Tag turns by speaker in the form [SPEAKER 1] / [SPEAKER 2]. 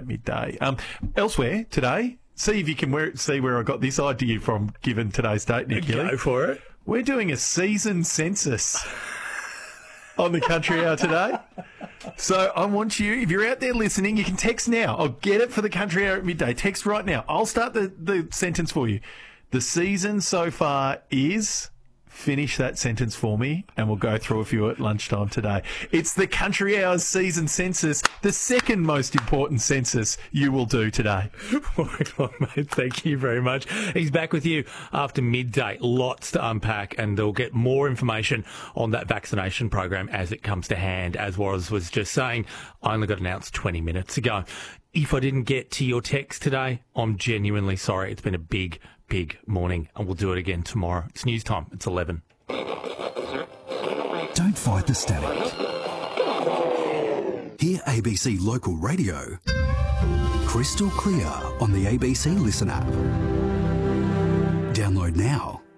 [SPEAKER 1] at midday. Elsewhere today, see if you can see where I got this idea from, given today's date, Nick Healy.
[SPEAKER 2] Go for it.
[SPEAKER 1] We're doing a season census on the Country Hour today. So I want you, if you're out there listening, you can text now. I'll get it for the Country Hour at midday. Text right now. I'll start the sentence for you. The season so far is... Finish that sentence for me, and we'll go through a few at lunchtime today. It's the Country Hours season census, the second most important census you will do today.
[SPEAKER 2] Well, mate, thank you very much. He's back with you after midday. Lots to unpack, and they'll get more information on that vaccination program as it comes to hand. As Warren was just saying, I only got announced 20 minutes ago. If I didn't get to your text today, I'm genuinely sorry. It's been a big morning, and we'll do it again tomorrow. It's news time. It's 11.
[SPEAKER 3] Don't fight the static. Hear ABC Local Radio crystal clear on the ABC Listen app. Download now.